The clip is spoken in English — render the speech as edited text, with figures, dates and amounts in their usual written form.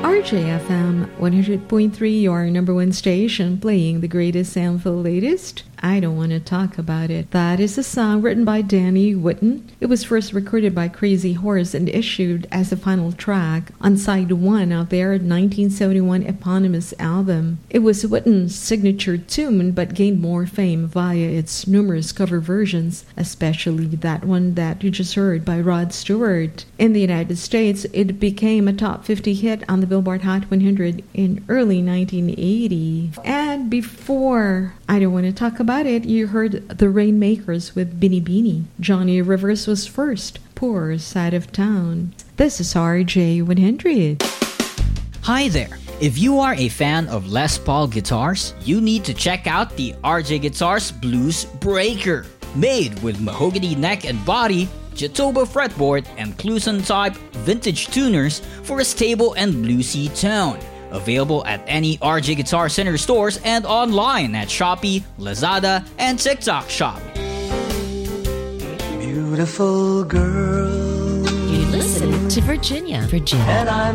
RJFM 100.3, your number one station, playing the greatest and the latest. I Don't Want to Talk About It. That is a song written by Danny Whitten. It was first recorded by Crazy Horse and issued as a final track on side 1 of their 1971 eponymous album. It was Whitten's signature tune but gained more fame via its numerous cover versions, especially that one that you just heard by Rod Stewart. In the United States, it became a top 50 hit on the Billboard Hot 100 in early 1980. And before I Don't Want to Talk About It, you heard The Rainmakers with Beanie Beanie. Johnny Rivers was first, Poor Side of Town. This is RJ100. Hi there. If you are a fan of Les Paul guitars, you need to check out the RJ Guitars Blues Breaker. Made with mahogany neck and body, Jatoba fretboard, and Cluson type vintage tuners for a stable and bluesy tone. Available at any RJ Guitar Center stores and online at Shopee, Lazada, and TikTok Shop. Beautiful girl. You listen to Virginia. And I'm